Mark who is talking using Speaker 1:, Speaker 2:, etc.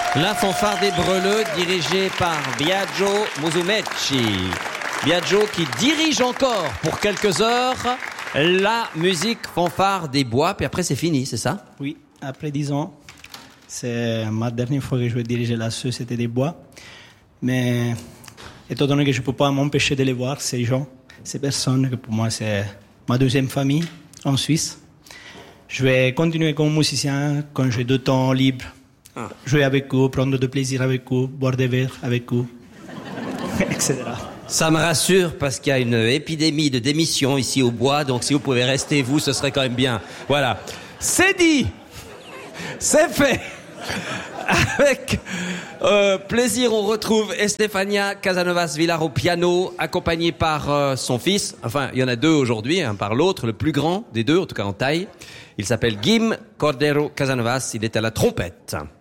Speaker 1: La fanfare des Breleux, dirigée par Biagio Musumeci. Biagio qui dirige encore pour quelques heures la musique fanfare des bois, puis après c'est fini, c'est ça?
Speaker 2: Oui, après 10 ans, c'est ma dernière fois que je vais diriger la Société des Bois. Mais étant donné que je ne peux pas m'empêcher de les voir, ces gens, ces personnes, que pour moi c'est ma deuxième famille en Suisse, je vais continuer comme musicien quand j'ai du temps libre. Jouer avec eux, prendre du plaisir avec eux, boire des verres avec eux, etc.
Speaker 1: Ça me rassure parce qu'il y a une épidémie de démission ici au bois, donc si vous pouvez rester vous, ce serait quand même bien. Voilà. C'est dit. C'est fait. Avec plaisir, on retrouve Estefania Casanovas Villar au piano, accompagnée par son fils. Enfin, il y en a deux aujourd'hui, un par l'autre, le plus grand des deux, en tout cas en taille. Il s'appelle Guim Cordero Casanovas, il est à la trompette.